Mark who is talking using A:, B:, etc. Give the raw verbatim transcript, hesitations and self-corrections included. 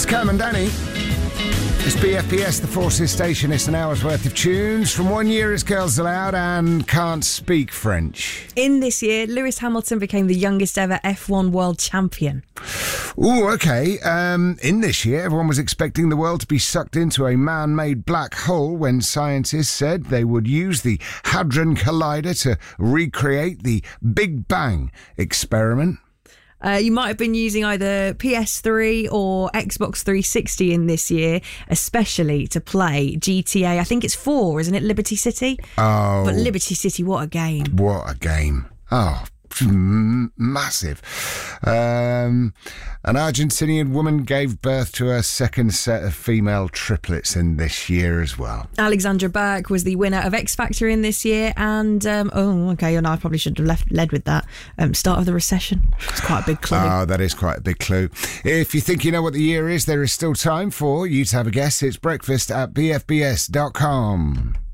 A: It's Cam and Danny. It's B F B S, the Forces Station. It's an hour's worth of tunes from One Year is Girls Aloud and Can't Speak French.
B: In this year, Lewis Hamilton became the youngest ever F one world champion.
A: Ooh, okay. Um, in this year, everyone was expecting the world to be sucked into a man-made black hole when scientists said they would use the Hadron Collider to recreate the Big Bang experiment.
B: Uh, you might have been using either P S three or Xbox three sixty in this year, especially to play G T A. I think it's four, isn't it? Liberty City?
A: Oh.
B: But Liberty City, what a game.
A: What a game. Oh, m- massive. Um, an Argentinian woman gave birth to her second set of female triplets in this year as well.
B: Alexandra Burke was the winner of X Factor in this year. And, um, oh, okay, and I probably should have left, led with that. Um, start of the recession. It's quite a big clue.
A: Oh, that is quite a big clue. If you think you know what the year is, there is still time for you to have a guess. It's breakfast at b f b s dot com.